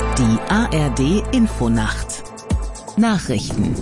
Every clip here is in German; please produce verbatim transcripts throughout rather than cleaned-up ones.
Die A R D Infonacht Nachrichten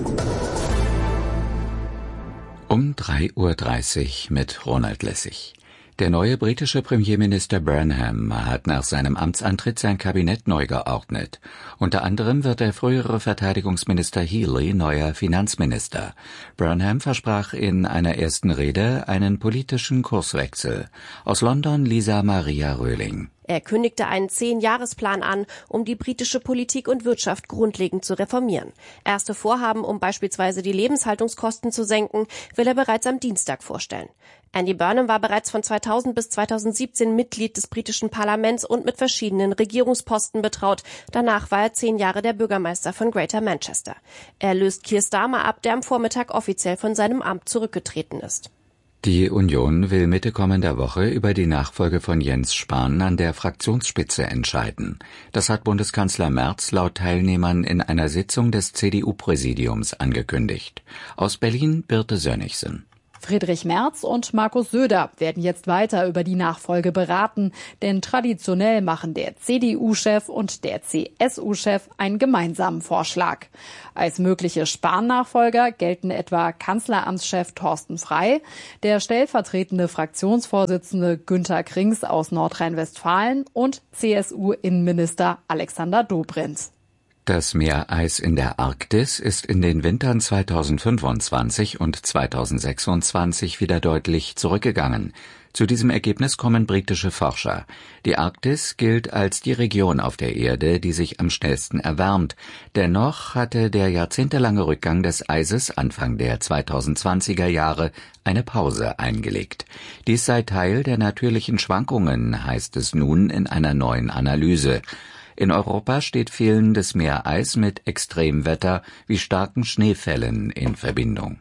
Um drei Uhr dreißig mit Ronald Lessig. Der neue britische Premierminister Burnham hat nach seinem Amtsantritt sein Kabinett neu geordnet. Unter anderem wird der frühere Verteidigungsminister Healey neuer Finanzminister. Burnham versprach in einer ersten Rede einen politischen Kurswechsel. Aus London Lisa Maria Röhling. Er kündigte einen Zehn-Jahresplan an, um die britische Politik und Wirtschaft grundlegend zu reformieren. Erste Vorhaben, um beispielsweise die Lebenshaltungskosten zu senken, will er bereits am Dienstag vorstellen. Andy Burnham war bereits von zweitausend bis zweitausendsiebzehn Mitglied des britischen Parlaments und mit verschiedenen Regierungsposten betraut. Danach war er zehn Jahre der Bürgermeister von Greater Manchester. Er löst Keir Starmer ab, der am Vormittag offiziell von seinem Amt zurückgetreten ist. Die Union will Mitte kommender Woche über die Nachfolge von Jens Spahn an der Fraktionsspitze entscheiden. Das hat Bundeskanzler Merz laut Teilnehmern in einer Sitzung des C D U-Präsidiums angekündigt. Aus Berlin Birte Sönnigsen. Friedrich Merz und Markus Söder werden jetzt weiter über die Nachfolge beraten, denn traditionell machen der C D U-Chef und der C S U-Chef einen gemeinsamen Vorschlag. Als mögliche Spahn-Nachfolger gelten etwa Kanzleramtschef Thorsten Frey, der stellvertretende Fraktionsvorsitzende Günther Krings aus Nordrhein-Westfalen und C S U-Innenminister Alexander Dobrindt. Das Meereis in der Arktis ist in den Wintern zweitausendfünfundzwanzig und zweitausendsechsundzwanzig wieder deutlich zurückgegangen. Zu diesem Ergebnis kommen britische Forscher. Die Arktis gilt als die Region auf der Erde, die sich am schnellsten erwärmt. Dennoch hatte der jahrzehntelange Rückgang des Eises Anfang der zweitausendzwanziger Jahre eine Pause eingelegt. Dies sei Teil der natürlichen Schwankungen, heißt es nun in einer neuen Analyse. In Europa steht fehlendes Meereis mit Extremwetter wie starken Schneefällen in Verbindung.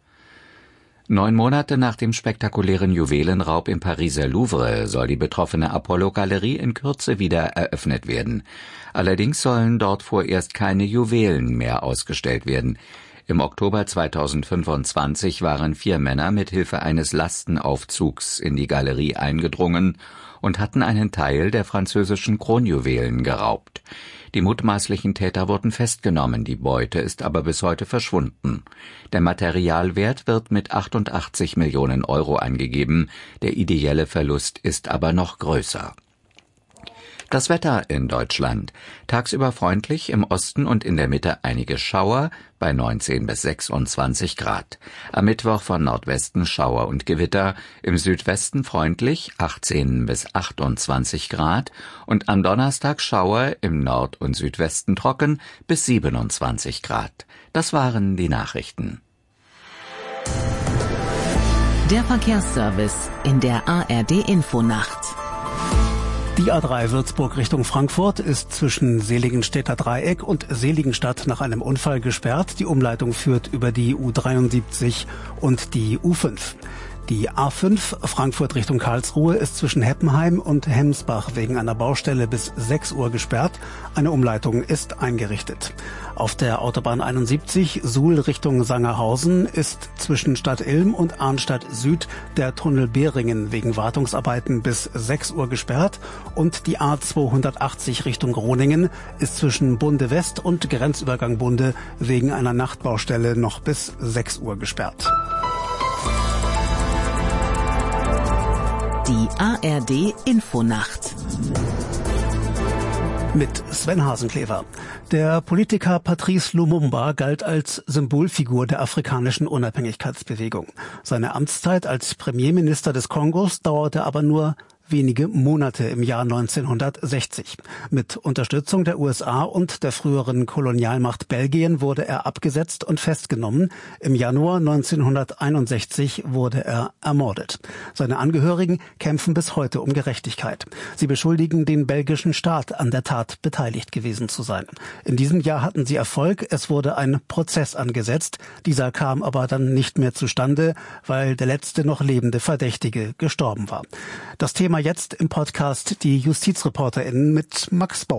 Neun Monate nach dem spektakulären Juwelenraub im Pariser Louvre soll die betroffene Apollo-Galerie in Kürze wieder eröffnet werden. Allerdings sollen dort vorerst keine Juwelen mehr ausgestellt werden. Im Oktober zweitausendfünfundzwanzig waren vier Männer mit Hilfe eines Lastenaufzugs in die Galerie eingedrungen und hatten einen Teil der französischen Kronjuwelen geraubt. Die mutmaßlichen Täter wurden festgenommen, die Beute ist aber bis heute verschwunden. Der Materialwert wird mit achtundachtzig Millionen Euro angegeben, der ideelle Verlust ist aber noch größer. Das Wetter in Deutschland. Tagsüber freundlich, im Osten und in der Mitte einige Schauer bei neunzehn bis sechsundzwanzig Grad. Am Mittwoch von Nordwesten Schauer und Gewitter, im Südwesten freundlich, achtzehn bis achtundzwanzig Grad und am Donnerstag Schauer, im Nord- und Südwesten trocken bis siebenundzwanzig Grad. Das waren die Nachrichten. Der Verkehrsservice in der A R D Infonacht. Die A drei Würzburg Richtung Frankfurt ist zwischen Seligenstädter Dreieck und Seligenstadt nach einem Unfall gesperrt. Die Umleitung führt über die U dreiundsiebzig und die U fünf. Die A fünf Frankfurt Richtung Karlsruhe ist zwischen Heppenheim und Hemsbach wegen einer Baustelle bis sechs Uhr gesperrt. Eine Umleitung ist eingerichtet. Auf der Autobahn einundsiebzig Suhl Richtung Sangerhausen ist zwischen Stadt Ilm und Arnstadt Süd der Tunnel Behringen wegen Wartungsarbeiten bis sechs Uhr gesperrt. Und die A zweihundertachtzig Richtung Groningen ist zwischen Bunde West und Grenzübergang Bunde wegen einer Nachtbaustelle noch bis sechs Uhr gesperrt. Die A R D Infonacht. Mit Sven Hasenklever. Der Politiker Patrice Lumumba galt als Symbolfigur der afrikanischen Unabhängigkeitsbewegung. Seine Amtszeit als Premierminister des Kongos dauerte aber nur wenige Monate im Jahr neunzehnhundertsechzig. Mit Unterstützung der U S A und der früheren Kolonialmacht Belgien wurde er abgesetzt und festgenommen. Im Januar neunzehnhunderteinundsechzig wurde er ermordet. Seine Angehörigen kämpfen bis heute um Gerechtigkeit. Sie beschuldigen den belgischen Staat, an der Tat beteiligt gewesen zu sein. In diesem Jahr hatten sie Erfolg. Es wurde ein Prozess angesetzt. Dieser kam aber dann nicht mehr zustande, weil der letzte noch lebende Verdächtige gestorben war. Das Thema jetzt im Podcast die JustizreporterInnen mit Max Bauer.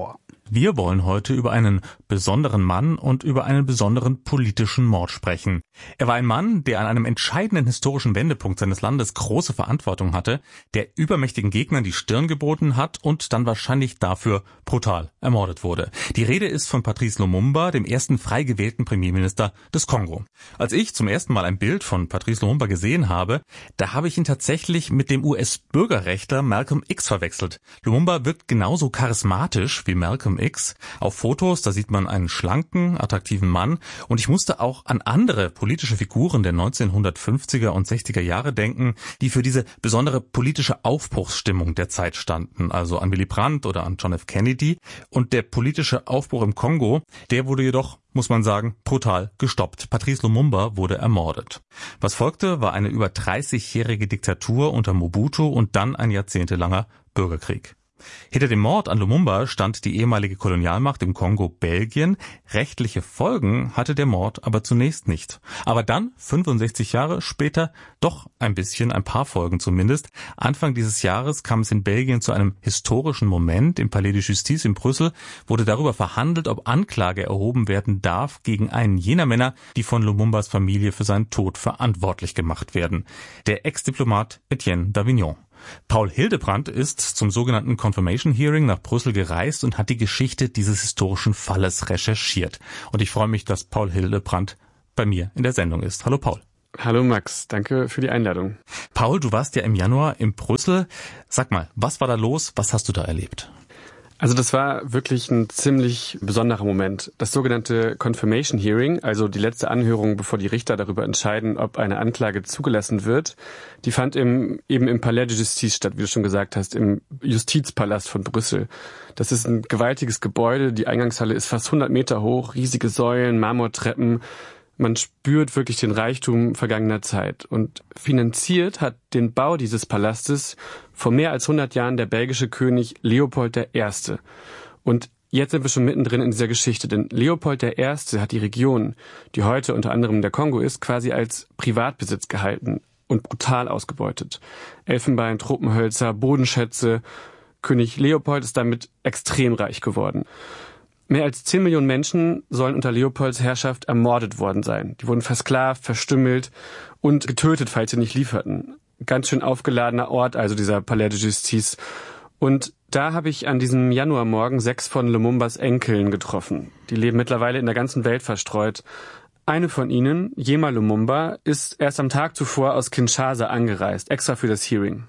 Wir wollen heute über einen besonderen Mann und über einen besonderen politischen Mord sprechen. Er war ein Mann, der an einem entscheidenden historischen Wendepunkt seines Landes große Verantwortung hatte, der übermächtigen Gegnern die Stirn geboten hat und dann wahrscheinlich dafür brutal ermordet wurde. Die Rede ist von Patrice Lumumba, dem ersten frei gewählten Premierminister des Kongo. Als ich zum ersten Mal ein Bild von Patrice Lumumba gesehen habe, da habe ich ihn tatsächlich mit dem U S-Bürgerrechtler Malcolm X verwechselt. Lumumba wirkt genauso charismatisch wie Malcolm X. Auf Fotos, da sieht man einen schlanken, attraktiven Mann. Und ich musste auch an andere politische Figuren der neunzehnhundertfünfziger und sechziger Jahre denken, die für diese besondere politische Aufbruchsstimmung der Zeit standen. Also an Willy Brandt oder an John F. Kennedy. Und der politische Aufbruch im Kongo, der wurde jedoch, muss man sagen, brutal gestoppt. Patrice Lumumba wurde ermordet. Was folgte, war eine über dreißigjährige Diktatur unter Mobutu und dann ein jahrzehntelanger Bürgerkrieg. Hinter dem Mord an Lumumba stand die ehemalige Kolonialmacht im Kongo Belgien. Rechtliche Folgen hatte der Mord aber zunächst nicht. Aber dann, fünfundsechzig Jahre später, doch ein bisschen, ein paar Folgen zumindest. Anfang dieses Jahres kam es in Belgien zu einem historischen Moment. Im Palais de Justice in Brüssel wurde darüber verhandelt, ob Anklage erhoben werden darf gegen einen jener Männer, die von Lumumbas Familie für seinen Tod verantwortlich gemacht werden. Der Ex-Diplomat Etienne Davignon. Paul Hildebrandt ist zum sogenannten Confirmation Hearing nach Brüssel gereist und hat die Geschichte dieses historischen Falles recherchiert. Und ich freue mich, dass Paul Hildebrandt bei mir in der Sendung ist. Hallo Paul. Hallo Max, danke für die Einladung. Paul, du warst ja im Januar in Brüssel. Sag mal, was war da los? Was hast du da erlebt? Also das war wirklich ein ziemlich besonderer Moment. Das sogenannte Confirmation Hearing, also die letzte Anhörung, bevor die Richter darüber entscheiden, ob eine Anklage zugelassen wird, die fand im, eben im Palais de Justice statt, wie du schon gesagt hast, im Justizpalast von Brüssel. Das ist ein gewaltiges Gebäude, die Eingangshalle ist fast hundert Meter hoch, riesige Säulen, Marmortreppen. Man spürt wirklich den Reichtum vergangener Zeit. Und finanziert hat den Bau dieses Palastes vor mehr als hundert Jahren der belgische König Leopold der Erste. Und jetzt sind wir schon mittendrin in dieser Geschichte, denn Leopold der Erste hat die Region, die heute unter anderem der Kongo ist, quasi als Privatbesitz gehalten und brutal ausgebeutet. Elfenbein, Tropenhölzer, Bodenschätze. König Leopold ist damit extrem reich geworden. Mehr als zehn Millionen Menschen sollen unter Leopolds Herrschaft ermordet worden sein. Die wurden versklavt, verstümmelt und getötet, falls sie nicht lieferten. Ganz schön aufgeladener Ort, also dieser Palais de Justice. Und da habe ich an diesem Januarmorgen sechs von Lumumbas Enkeln getroffen. Die leben mittlerweile in der ganzen Welt verstreut. Eine von ihnen, Yema Lumumba, ist erst am Tag zuvor aus Kinshasa angereist, extra für das Hearing.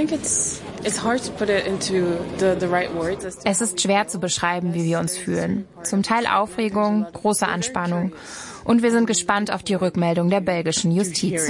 Es ist schwer zu beschreiben, wie wir uns fühlen. Zum Teil Aufregung, große Anspannung. Und wir sind gespannt auf die Rückmeldung der belgischen Justiz.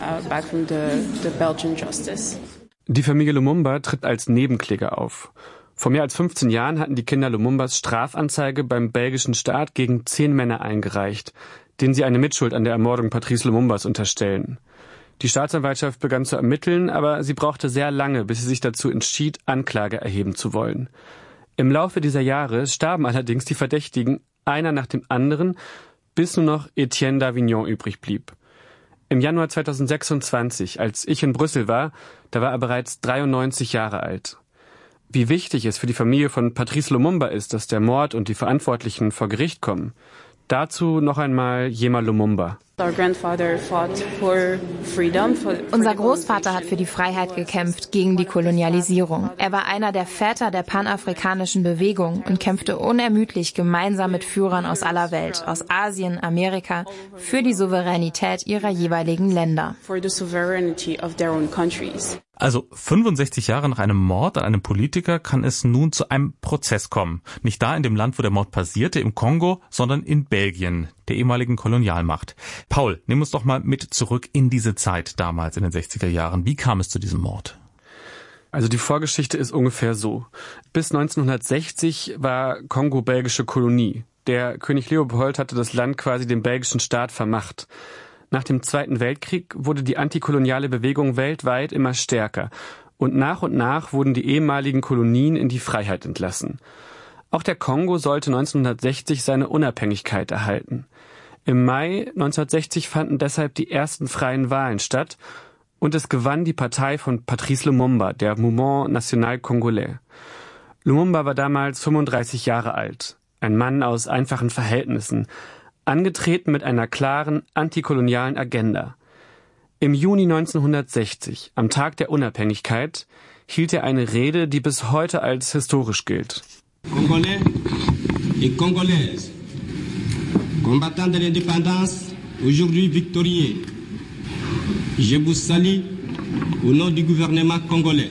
Die Familie Lumumba tritt als Nebenkläger auf. Vor mehr als fünfzehn Jahren hatten die Kinder Lumumbas Strafanzeige beim belgischen Staat gegen zehn Männer eingereicht, denen sie eine Mitschuld an der Ermordung Patrice Lumumbas unterstellen. Die Staatsanwaltschaft begann zu ermitteln, aber sie brauchte sehr lange, bis sie sich dazu entschied, Anklage erheben zu wollen. Im Laufe dieser Jahre starben allerdings die Verdächtigen, einer nach dem anderen, bis nur noch Etienne Davignon übrig blieb. Im Januar zweitausendsechsundzwanzig, als ich in Brüssel war, da war er bereits dreiundneunzig Jahre alt. Wie wichtig es für die Familie von Patrice Lumumba ist, dass der Mord und die Verantwortlichen vor Gericht kommen. Dazu noch einmal Yema Lumumba. Unser Großvater hat für die Freiheit gekämpft, gegen die Kolonialisierung. Er war einer der Väter der panafrikanischen Bewegung und kämpfte unermüdlich gemeinsam mit Führern aus aller Welt, aus Asien, Amerika, für die Souveränität ihrer jeweiligen Länder. Also fünfundsechzig Jahre nach einem Mord an einem Politiker kann es nun zu einem Prozess kommen. Nicht da in dem Land, wo der Mord passierte, im Kongo, sondern in Belgien, der ehemaligen Kolonialmacht. Paul, nimm uns doch mal mit zurück in diese Zeit damals in den sechziger Jahren. Wie kam es zu diesem Mord? Also die Vorgeschichte ist ungefähr so. Bis neunzehnhundertsechzig war Kongo belgische Kolonie. Der König Leopold hatte das Land quasi dem belgischen Staat vermacht. Nach dem Zweiten Weltkrieg wurde die antikoloniale Bewegung weltweit immer stärker und nach und nach wurden die ehemaligen Kolonien in die Freiheit entlassen. Auch der Kongo sollte neunzehnhundertsechzig seine Unabhängigkeit erhalten. Im Mai neunzehnhundertsechzig fanden deshalb die ersten freien Wahlen statt und es gewann die Partei von Patrice Lumumba, der Mouvement National Congolais. Lumumba war damals fünfunddreißig Jahre alt, ein Mann aus einfachen Verhältnissen, angetreten mit einer klaren antikolonialen Agenda. Im Juni neunzehnhundertsechzig, am Tag der Unabhängigkeit, hielt er eine Rede, die bis heute als historisch gilt. Congolais et Congolaises, combattants de l'indépendance, aujourd'hui victorieux. Je vous salue au nom du gouvernement congolais.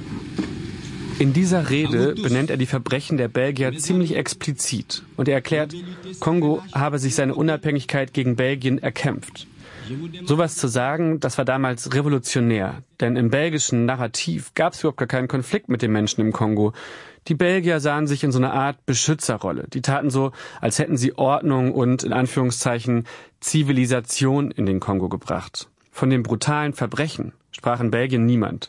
In dieser Rede benennt er die Verbrechen der Belgier ziemlich explizit und er erklärt, Kongo habe sich seine Unabhängigkeit gegen Belgien erkämpft. Sowas zu sagen, das war damals revolutionär, denn im belgischen Narrativ gab es überhaupt gar keinen Konflikt mit den Menschen im Kongo. Die Belgier sahen sich in so einer Art Beschützerrolle. Die taten so, als hätten sie Ordnung und, in Anführungszeichen, Zivilisation in den Kongo gebracht. Von den brutalen Verbrechen sprach in Belgien niemand.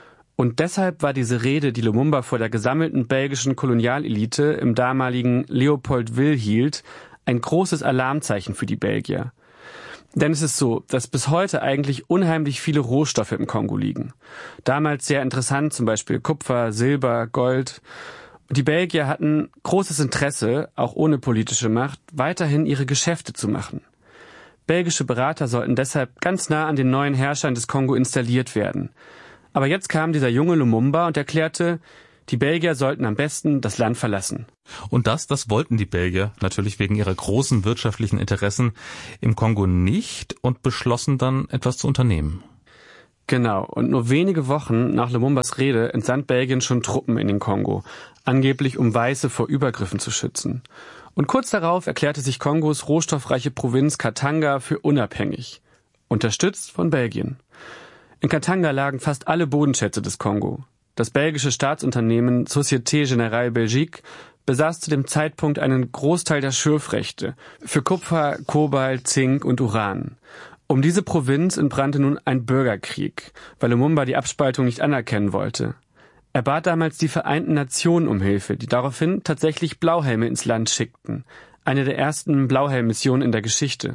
Und deshalb war diese Rede, die Lumumba vor der gesammelten belgischen Kolonialelite im damaligen Leopoldville hielt, ein großes Alarmzeichen für die Belgier. Denn es ist so, dass bis heute eigentlich unheimlich viele Rohstoffe im Kongo liegen. Damals sehr interessant, zum Beispiel Kupfer, Silber, Gold. Die Belgier hatten großes Interesse, auch ohne politische Macht, weiterhin ihre Geschäfte zu machen. Belgische Berater sollten deshalb ganz nah an den neuen Herrschern des Kongo installiert werden. Aber jetzt kam dieser junge Lumumba und erklärte, die Belgier sollten am besten das Land verlassen. Und das, das wollten die Belgier natürlich wegen ihrer großen wirtschaftlichen Interessen im Kongo nicht und beschlossen dann, etwas zu unternehmen. Genau, und nur wenige Wochen nach Lumumbas Rede entsandt Belgien schon Truppen in den Kongo, angeblich um Weiße vor Übergriffen zu schützen. Und kurz darauf erklärte sich Kongos rohstoffreiche Provinz Katanga für unabhängig, unterstützt von Belgien. In Katanga lagen fast alle Bodenschätze des Kongo. Das belgische Staatsunternehmen Société Générale Belgique besaß zu dem Zeitpunkt einen Großteil der Schürfrechte für Kupfer, Kobalt, Zink und Uran. Um diese Provinz entbrannte nun ein Bürgerkrieg, weil Lumumba die Abspaltung nicht anerkennen wollte. Er bat damals die Vereinten Nationen um Hilfe, die daraufhin tatsächlich Blauhelme ins Land schickten, eine der ersten Blauhelm-Missionen in der Geschichte.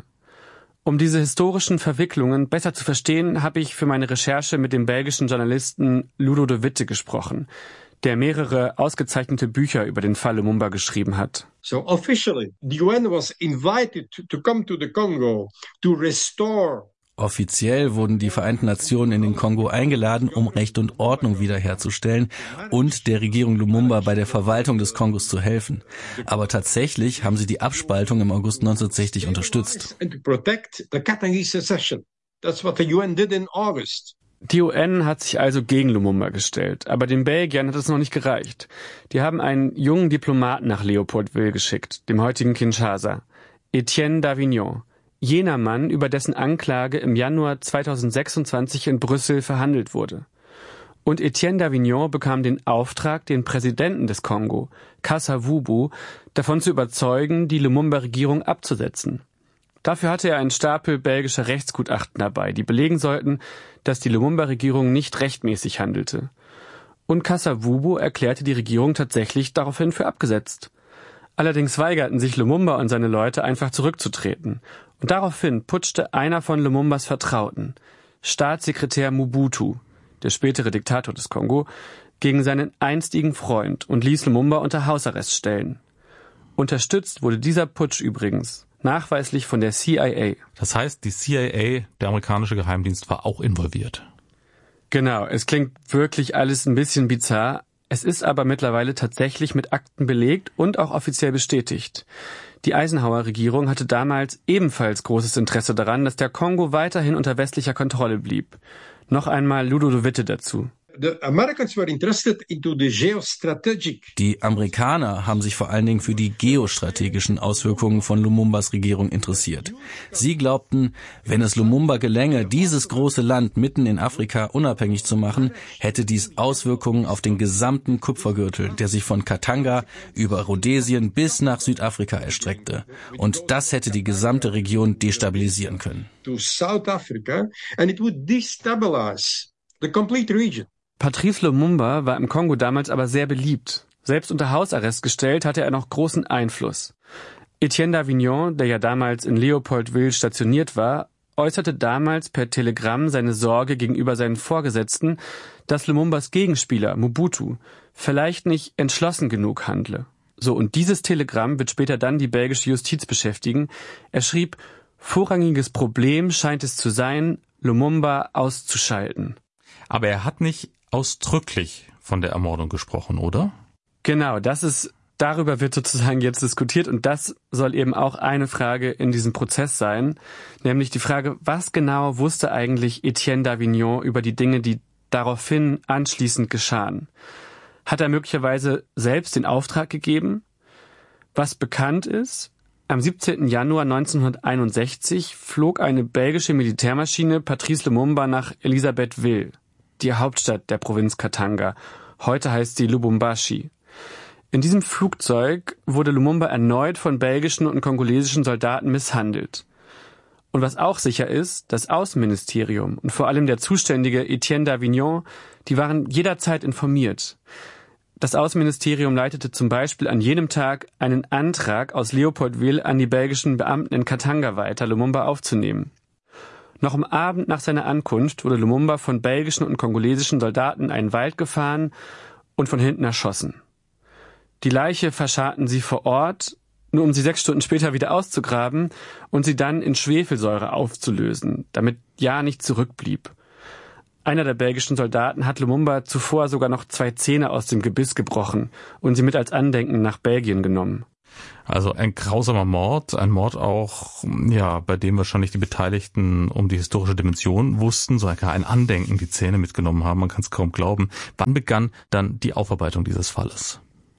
Um diese historischen Verwicklungen besser zu verstehen, habe ich für meine Recherche mit dem belgischen Journalisten Ludo de Witte gesprochen, der mehrere ausgezeichnete Bücher über den Fall Lumumba geschrieben hat. So officially, the U N was invited to, to come to the Congo to restore. Offiziell wurden die Vereinten Nationen in den Kongo eingeladen, um Recht und Ordnung wiederherzustellen und der Regierung Lumumba bei der Verwaltung des Kongos zu helfen. Aber tatsächlich haben sie die Abspaltung im August neunzehnhundertsechzig unterstützt. Die U N hat sich also gegen Lumumba gestellt, aber den Belgiern hat es noch nicht gereicht. Die haben einen jungen Diplomaten nach Leopoldville geschickt, dem heutigen Kinshasa, Etienne d'Avignon. Jener Mann, über dessen Anklage im Januar zweitausendsechsundzwanzig in Brüssel verhandelt wurde. Und Etienne d'Avignon bekam den Auftrag, den Präsidenten des Kongo, Kasa-Vubu, davon zu überzeugen, die Lumumba-Regierung abzusetzen. Dafür hatte er einen Stapel belgischer Rechtsgutachten dabei, die belegen sollten, dass die Lumumba-Regierung nicht rechtmäßig handelte. Und Kasa-Vubu erklärte die Regierung tatsächlich daraufhin für abgesetzt. Allerdings weigerten sich Lumumba und seine Leute einfach zurückzutreten. Und daraufhin putschte einer von Lumumbas Vertrauten, Staatssekretär Mobutu, der spätere Diktator des Kongo, gegen seinen einstigen Freund und ließ Lumumba unter Hausarrest stellen. Unterstützt wurde dieser Putsch übrigens nachweislich von der C I A. Das heißt, die C I A, der amerikanische Geheimdienst, war auch involviert. Genau, es klingt wirklich alles ein bisschen bizarr. Es ist aber mittlerweile tatsächlich mit Akten belegt und auch offiziell bestätigt. Die Eisenhower-Regierung hatte damals ebenfalls großes Interesse daran, dass der Kongo weiterhin unter westlicher Kontrolle blieb. Noch einmal Ludo de Witte dazu. Die Amerikaner haben sich vor allen Dingen für die geostrategischen Auswirkungen von Lumumbas Regierung interessiert. Sie glaubten, wenn es Lumumba gelänge, dieses große Land mitten in Afrika unabhängig zu machen, hätte dies Auswirkungen auf den gesamten Kupfergürtel, der sich von Katanga über Rhodesien bis nach Südafrika erstreckte. Und das hätte die gesamte Region destabilisieren können. To South Africa, and it would destabilize the complete region. Patrice Lumumba war im Kongo damals aber sehr beliebt. Selbst unter Hausarrest gestellt hatte er noch großen Einfluss. Etienne d'Avignon, der ja damals in Leopoldville stationiert war, äußerte damals per Telegramm seine Sorge gegenüber seinen Vorgesetzten, dass Lumumbas Gegenspieler, Mobutu, vielleicht nicht entschlossen genug handle. So, und dieses Telegramm wird später dann die belgische Justiz beschäftigen. Er schrieb, vorrangiges Problem scheint es zu sein, Lumumba auszuschalten. Aber er hat nicht ausdrücklich von der Ermordung gesprochen, oder? Genau, das ist, darüber wird sozusagen jetzt diskutiert und das soll eben auch eine Frage in diesem Prozess sein, nämlich die Frage, was genau wusste eigentlich Etienne d'Avignon über die Dinge, die daraufhin anschließend geschahen? Hat er möglicherweise selbst den Auftrag gegeben? Was bekannt ist, am siebzehnten Januar neunzehnhunderteinundsechzig flog eine belgische Militärmaschine Patrice Lumumba nach Elisabethville, die Hauptstadt der Provinz Katanga. Heute heißt sie Lubumbashi. In diesem Flugzeug wurde Lumumba erneut von belgischen und kongolesischen Soldaten misshandelt. Und was auch sicher ist, das Außenministerium und vor allem der zuständige Etienne d'Avignon, die waren jederzeit informiert. Das Außenministerium leitete zum Beispiel an jenem Tag einen Antrag aus Leopoldville an die belgischen Beamten in Katanga weiter, Lumumba aufzunehmen. Noch am Abend nach seiner Ankunft wurde Lumumba von belgischen und kongolesischen Soldaten in einen Wald gefahren und von hinten erschossen. Die Leiche verscharrten sie vor Ort, nur um sie sechs Stunden später wieder auszugraben und sie dann in Schwefelsäure aufzulösen, damit ja nichts zurückblieb. Einer der belgischen Soldaten hat Lumumba zuvor sogar noch zwei Zähne aus dem Gebiss gebrochen und sie mit als Andenken nach Belgien genommen. Also ein grausamer Mord, ein Mord auch, ja, bei dem wahrscheinlich die Beteiligten um die historische Dimension wussten, sogar ein Andenken die Zähne mitgenommen haben, man kann es kaum glauben. Wann begann dann die Aufarbeitung dieses Falles?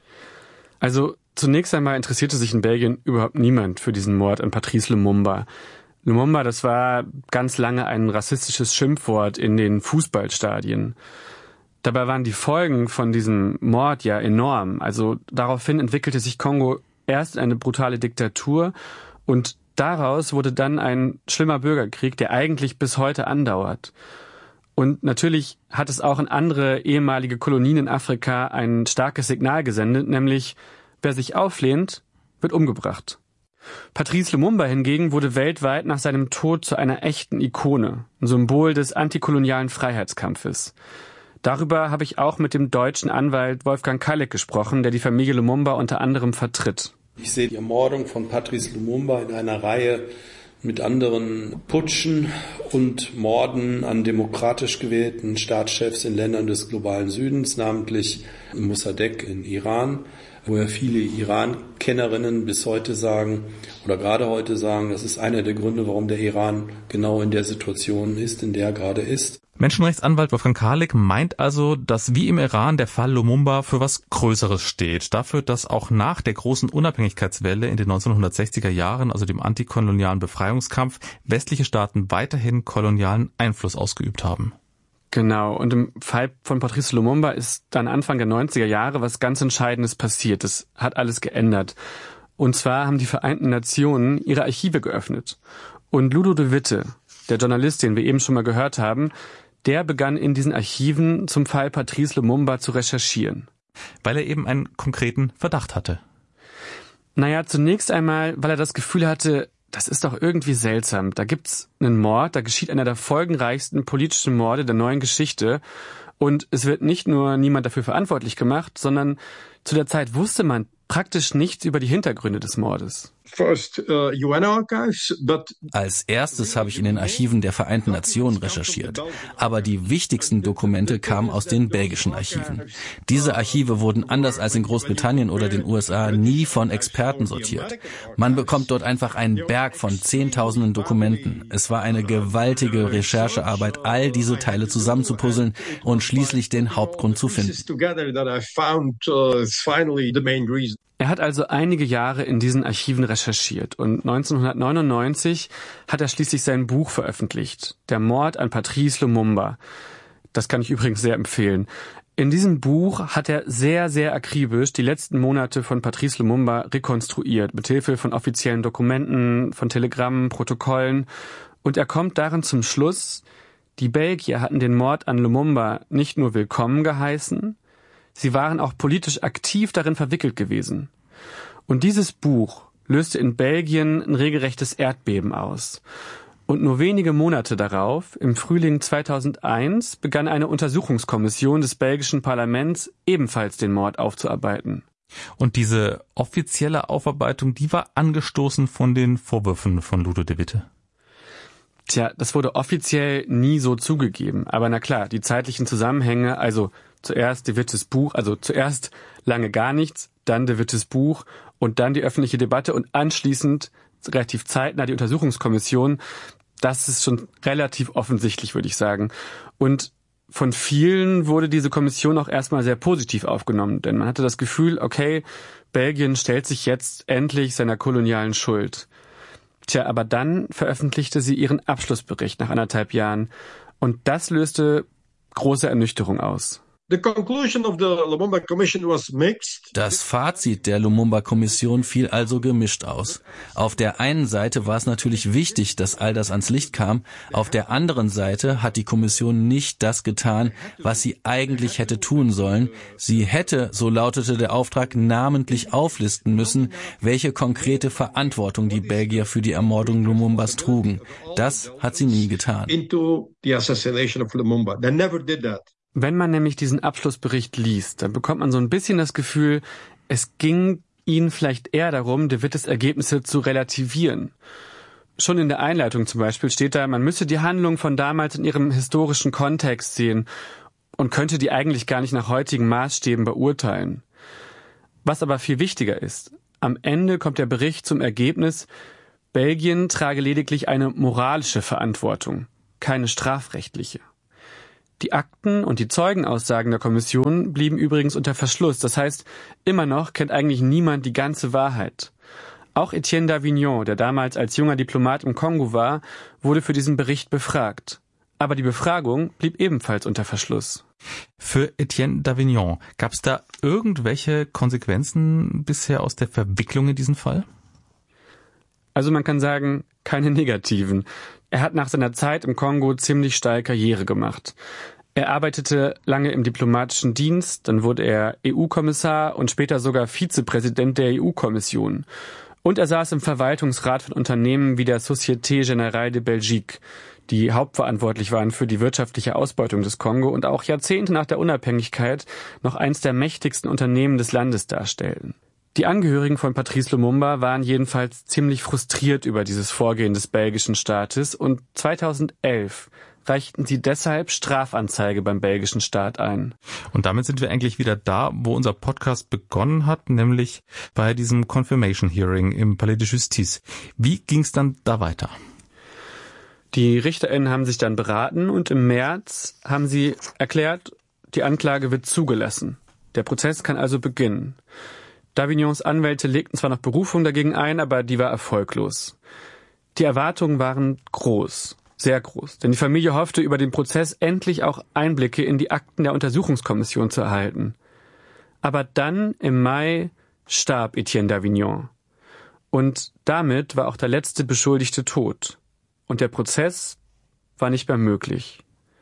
Also zunächst einmal interessierte sich in Belgien überhaupt niemand für diesen Mord an Patrice Lumumba. Lumumba, das war ganz lange ein rassistisches Schimpfwort in den Fußballstadien. Dabei waren die Folgen von diesem Mord ja enorm. Also daraufhin entwickelte sich Kongo erst eine brutale Diktatur und daraus wurde dann ein schlimmer Bürgerkrieg, der eigentlich bis heute andauert. Und natürlich hat es auch in andere ehemalige Kolonien in Afrika ein starkes Signal gesendet, nämlich wer sich auflehnt, wird umgebracht. Patrice Lumumba hingegen wurde weltweit nach seinem Tod zu einer echten Ikone, ein Symbol des antikolonialen Freiheitskampfes. Darüber habe ich auch mit dem deutschen Anwalt Wolfgang Kallek gesprochen, der die Familie Lumumba unter anderem vertritt. Ich sehe die Ermordung von Patrice Lumumba in einer Reihe mit anderen Putschen und Morden an demokratisch gewählten Staatschefs in Ländern des globalen Südens, namentlich Mossadegh in Iran, wo ja viele Iran-Kennerinnen bis heute sagen oder gerade heute sagen, das ist einer der Gründe, warum der Iran genau in der Situation ist, in der er gerade ist. Menschenrechtsanwalt Wolfgang Kallek meint also, dass wie im Iran der Fall Lumumba für was Größeres steht. Dafür, dass auch nach der großen Unabhängigkeitswelle in den neunzehnhundertsechziger Jahren, also dem antikolonialen Befreiungskampf, westliche Staaten weiterhin kolonialen Einfluss ausgeübt haben. Genau, und im Fall von Patrice Lumumba ist dann Anfang der neunziger Jahre was ganz Entscheidendes passiert. Das hat alles geändert. Und zwar haben die Vereinten Nationen ihre Archive geöffnet. Und Ludo de Witte, der Journalist, den wir eben schon mal gehört haben, der begann in diesen Archiven zum Fall Patrice Lumumba zu recherchieren. Weil er eben einen konkreten Verdacht hatte. Naja, zunächst einmal, weil er das Gefühl hatte, das ist doch irgendwie seltsam. Da gibt's einen Mord, da geschieht einer der folgenreichsten politischen Morde der neuen Geschichte. Und es wird nicht nur niemand dafür verantwortlich gemacht, sondern zu der Zeit wusste man praktisch nichts über die Hintergründe des Mordes. First, uh, U N archives, but Als erstes habe ich in den Archiven der Vereinten Nationen recherchiert. Aber die wichtigsten Dokumente kamen aus den belgischen Archiven. Diese Archive wurden anders als in Großbritannien oder den U S A nie von Experten sortiert. Man bekommt dort einfach einen Berg von Zehntausenden Dokumenten. Es war eine gewaltige Recherchearbeit, all diese Teile zusammenzupuzzeln und schließlich den Hauptgrund zu finden. Er hat also einige Jahre in diesen Archiven recherchiert und neunzehnhundertneunundneunzig hat er schließlich sein Buch veröffentlicht, Der Mord an Patrice Lumumba. Das kann ich übrigens sehr empfehlen. In diesem Buch hat er sehr, sehr akribisch die letzten Monate von Patrice Lumumba rekonstruiert, mithilfe von offiziellen Dokumenten, von Telegrammen, Protokollen. Und er kommt darin zum Schluss, die Belgier hatten den Mord an Lumumba nicht nur willkommen geheißen, sie waren auch politisch aktiv darin verwickelt gewesen. Und dieses Buch löste in Belgien ein regelrechtes Erdbeben aus. Und nur wenige Monate darauf, im Frühling zweitausendeins, begann eine Untersuchungskommission des belgischen Parlaments ebenfalls den Mord aufzuarbeiten. Und diese offizielle Aufarbeitung, die war angestoßen von den Vorwürfen von Ludo de Witte. Tja, das wurde offiziell nie so zugegeben. Aber na klar, die zeitlichen Zusammenhänge, also zuerst de Wittes Buch, also zuerst lange gar nichts, dann de Wittes Buch und dann die öffentliche Debatte und anschließend relativ zeitnah die Untersuchungskommission, das ist schon relativ offensichtlich, würde ich sagen. Und von vielen wurde diese Kommission auch erstmal sehr positiv aufgenommen, denn man hatte das Gefühl, okay, Belgien stellt sich jetzt endlich seiner kolonialen Schuld. Tja, aber dann veröffentlichte sie ihren Abschlussbericht nach anderthalb Jahren und das löste große Ernüchterung aus. The conclusion of the Lumumba Commission was mixed. Das Fazit der Lumumba-Kommission fiel also gemischt aus. Auf der einen Seite war es natürlich wichtig, dass all das ans Licht kam. Auf der anderen Seite hat die Kommission nicht das getan, was sie eigentlich hätte tun sollen. Sie hätte, so lautete der Auftrag, namentlich auflisten müssen, welche konkrete Verantwortung die Belgier für die Ermordung Lumumbas trugen. Das hat sie nie getan. Into the assassination of Lumumba. They never did that. Wenn man nämlich diesen Abschlussbericht liest, dann bekommt man so ein bisschen das Gefühl, es ging ihnen vielleicht eher darum, de Wittes Ergebnisse zu relativieren. Schon in der Einleitung zum Beispiel steht da, man müsse die Handlung von damals in ihrem historischen Kontext sehen und könnte die eigentlich gar nicht nach heutigen Maßstäben beurteilen. Was aber viel wichtiger ist, am Ende kommt der Bericht zum Ergebnis, Belgien trage lediglich eine moralische Verantwortung, keine strafrechtliche. Die Akten und die Zeugenaussagen der Kommission blieben übrigens unter Verschluss. Das heißt, immer noch kennt eigentlich niemand die ganze Wahrheit. Auch Etienne Davignon, der damals als junger Diplomat im Kongo war, wurde für diesen Bericht befragt. Aber die Befragung blieb ebenfalls unter Verschluss. Für Etienne Davignon, gab es da irgendwelche Konsequenzen bisher aus der Verwicklung in diesen Fall? Also man kann sagen, keine negativen. Er hat nach seiner Zeit im Kongo ziemlich steil Karriere gemacht. Er arbeitete lange im diplomatischen Dienst, dann wurde er E U-Kommissar und später sogar Vizepräsident der E U-Kommission. Und er saß im Verwaltungsrat von Unternehmen wie der Société Générale de Belgique, die hauptverantwortlich waren für die wirtschaftliche Ausbeutung des Kongo und auch Jahrzehnte nach der Unabhängigkeit noch eins der mächtigsten Unternehmen des Landes darstellten. Die Angehörigen von Patrice Lumumba waren jedenfalls ziemlich frustriert über dieses Vorgehen des belgischen Staates und zweitausendelf reichten sie deshalb Strafanzeige beim belgischen Staat ein. Und damit sind wir eigentlich wieder da, wo unser Podcast begonnen hat, nämlich bei diesem Confirmation Hearing im Palais de Justice. Wie ging es dann da weiter? Die RichterInnen haben sich dann beraten und im März haben sie erklärt, die Anklage wird zugelassen. Der Prozess kann also beginnen. Davignons Anwälte legten zwar noch Berufung dagegen ein, aber die war erfolglos. Die Erwartungen waren groß, sehr groß, denn die Familie hoffte, über den Prozess endlich auch Einblicke in die Akten der Untersuchungskommission zu erhalten. Aber dann im Mai starb Etienne Davignon. Und damit war auch der letzte Beschuldigte tot. Und der Prozess war nicht mehr möglich.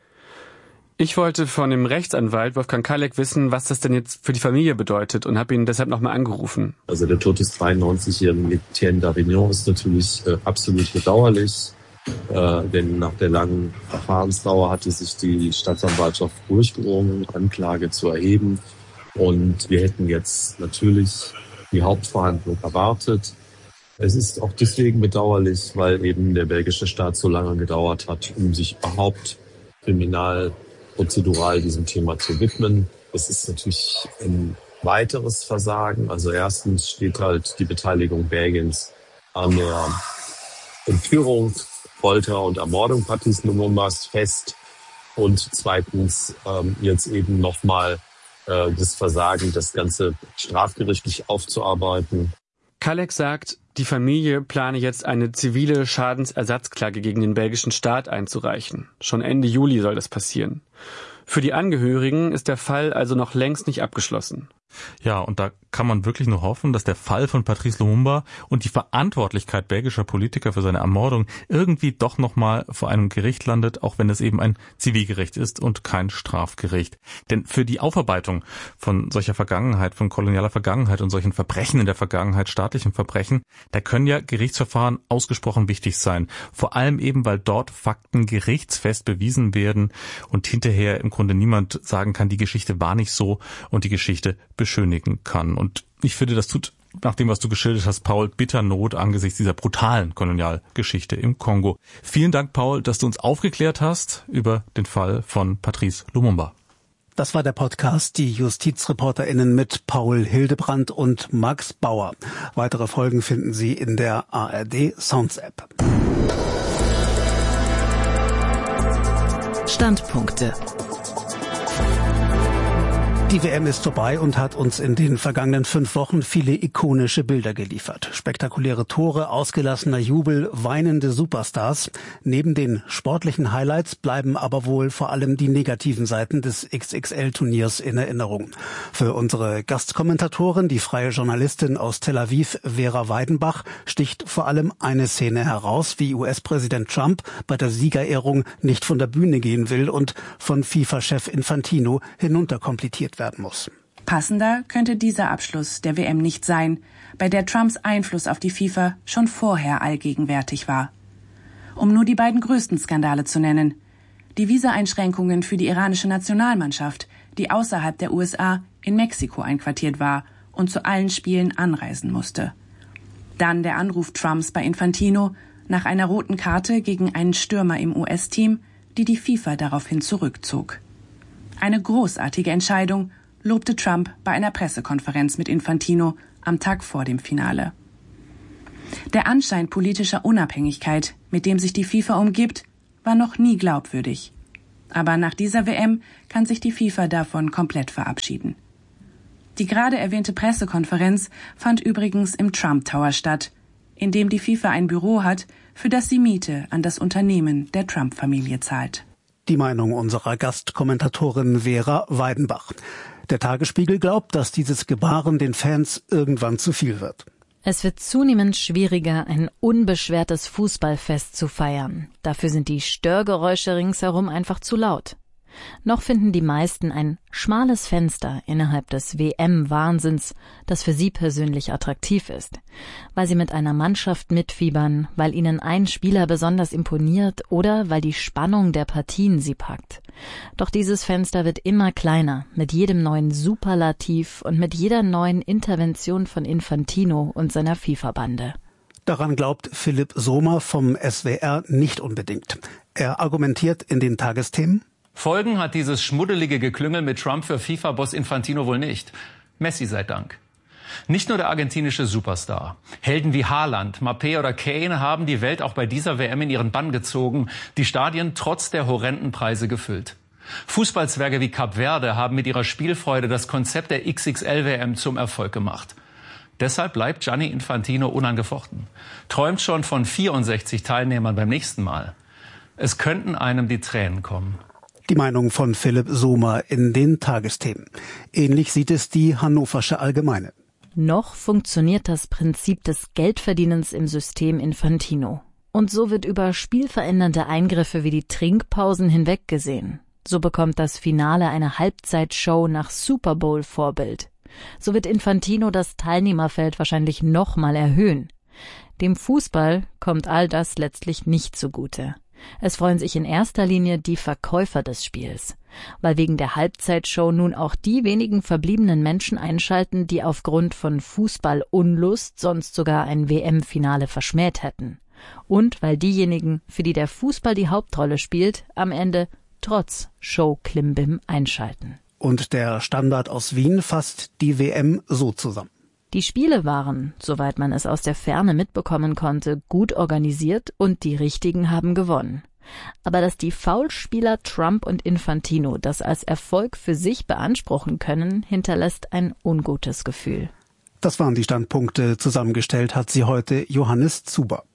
Ich wollte von dem Rechtsanwalt Wolfgang Kallek wissen, was das denn jetzt für die Familie bedeutet und habe ihn deshalb nochmal angerufen. Also der Tod des dreiundneunzigjährigen Etienne Davignon ist natürlich äh, absolut bedauerlich, äh, denn nach der langen Verfahrensdauer hatte sich die Staatsanwaltschaft durchgerungen, Anklage zu erheben und wir hätten jetzt natürlich die Hauptverhandlung erwartet. Es ist auch deswegen bedauerlich, weil eben der belgische Staat so lange gedauert hat, um sich überhaupt kriminal prozedural diesem Thema zu widmen. Es ist natürlich ein weiteres Versagen. Also erstens steht halt die Beteiligung Belgiens an der Entführung, Folter und Ermordung Patrice Lumumbas fest. Und zweitens ähm, jetzt eben nochmal äh, das Versagen, das Ganze strafgerichtlich aufzuarbeiten. Kallek sagt, die Familie plane jetzt eine zivile Schadensersatzklage gegen den belgischen Staat einzureichen. Schon Ende Juli soll das passieren. Für die Angehörigen ist der Fall also noch längst nicht abgeschlossen. Ja, und da kann man wirklich nur hoffen, dass der Fall von Patrice Lumumba und die Verantwortlichkeit belgischer Politiker für seine Ermordung irgendwie doch nochmal vor einem Gericht landet, auch wenn es eben ein Zivilgericht ist und kein Strafgericht. Denn für die Aufarbeitung von solcher Vergangenheit, von kolonialer Vergangenheit und solchen Verbrechen in der Vergangenheit, staatlichen Verbrechen, da können ja Gerichtsverfahren ausgesprochen wichtig sein. Vor allem eben, weil dort Fakten gerichtsfest bewiesen werden und hinterher im Grunde niemand sagen kann, die Geschichte war nicht so und die Geschichte beschönigen kann. Und ich finde, das tut, nach dem, was du geschildert hast, Paul, bitter Not angesichts dieser brutalen Kolonialgeschichte im Kongo. Vielen Dank, Paul, dass du uns aufgeklärt hast über den Fall von Patrice Lumumba. Das war der Podcast Die JustizreporterInnen mit Paul Hildebrandt und Max Bauer. Weitere Folgen finden Sie in der A R D Sounds App. Standpunkte. Die W M ist vorbei und hat uns in den vergangenen fünf Wochen viele ikonische Bilder geliefert. Spektakuläre Tore, ausgelassener Jubel, weinende Superstars. Neben den sportlichen Highlights bleiben aber wohl vor allem die negativen Seiten des X X L-Turniers in Erinnerung. Für unsere Gastkommentatorin, die freie Journalistin aus Tel Aviv, Vera Weidenbach, sticht vor allem eine Szene heraus, wie U S-Präsident Trump bei der Siegerehrung nicht von der Bühne gehen will und von FIFA-Chef Infantino hinunterkomplettiert werden muss. Passender könnte dieser Abschluss der W M nicht sein, bei der Trumps Einfluss auf die FIFA schon vorher allgegenwärtig war. Um nur die beiden größten Skandale zu nennen: die Visa-Einschränkungen für die iranische Nationalmannschaft, die außerhalb der U S A in Mexiko einquartiert war und zu allen Spielen anreisen musste. Dann der Anruf Trumps bei Infantino nach einer roten Karte gegen einen Stürmer im U S-Team, die die FIFA daraufhin zurückzog. Eine großartige Entscheidung, lobte Trump bei einer Pressekonferenz mit Infantino am Tag vor dem Finale. Der Anschein politischer Unabhängigkeit, mit dem sich die FIFA umgibt, war noch nie glaubwürdig. Aber nach dieser W M kann sich die FIFA davon komplett verabschieden. Die gerade erwähnte Pressekonferenz fand übrigens im Trump Tower statt, in dem die FIFA ein Büro hat, für das sie Miete an das Unternehmen der Trump-Familie zahlt. Die Meinung unserer Gastkommentatorin Vera Weidenbach. Der Tagesspiegel glaubt, dass dieses Gebaren den Fans irgendwann zu viel wird. Es wird zunehmend schwieriger, ein unbeschwertes Fußballfest zu feiern. Dafür sind die Störgeräusche ringsherum einfach zu laut. Noch finden die meisten ein schmales Fenster innerhalb des W M-Wahnsinns, das für sie persönlich attraktiv ist, weil sie mit einer Mannschaft mitfiebern, weil ihnen ein Spieler besonders imponiert oder weil die Spannung der Partien sie packt. Doch dieses Fenster wird immer kleiner, mit jedem neuen Superlativ und mit jeder neuen Intervention von Infantino und seiner FIFA-Bande. Daran glaubt Philipp Sohmer vom S W R nicht unbedingt. Er argumentiert in den Tagesthemen: Folgen hat dieses schmuddelige Geklüngel mit Trump für FIFA-Boss Infantino wohl nicht. Messi sei Dank. Nicht nur der argentinische Superstar. Helden wie Haaland, Mbappé oder Kane haben die Welt auch bei dieser W M in ihren Bann gezogen, die Stadien trotz der horrenden Preise gefüllt. Fußballzwerge wie Kap Verde haben mit ihrer Spielfreude das Konzept der X X L W M zum Erfolg gemacht. Deshalb bleibt Gianni Infantino unangefochten. Träumt schon von vierundsechzig Teilnehmern beim nächsten Mal. Es könnten einem die Tränen kommen. Die Meinung von Philipp Sohmer in den Tagesthemen. Ähnlich sieht es die Hannoversche Allgemeine. Noch funktioniert das Prinzip des Geldverdienens im System Infantino. Und so wird über spielverändernde Eingriffe wie die Trinkpausen hinweggesehen. So bekommt das Finale eine Halbzeitshow nach Super Bowl-Vorbild. So wird Infantino das Teilnehmerfeld wahrscheinlich nochmal erhöhen. Dem Fußball kommt all das letztlich nicht zugute. Es freuen sich in erster Linie die Verkäufer des Spiels, weil wegen der Halbzeitshow nun auch die wenigen verbliebenen Menschen einschalten, die aufgrund von Fußballunlust sonst sogar ein W M-Finale verschmäht hätten. Und weil diejenigen, für die der Fußball die Hauptrolle spielt, am Ende trotz Show-Klimbim einschalten. Und der Standard aus Wien fasst die W M so zusammen. Die Spiele waren, soweit man es aus der Ferne mitbekommen konnte, gut organisiert und die Richtigen haben gewonnen. Aber dass die Foulspieler Trump und Infantino das als Erfolg für sich beanspruchen können, hinterlässt ein ungutes Gefühl. Das waren die Standpunkte. Zusammengestellt hat sie heute Johannes Zuber.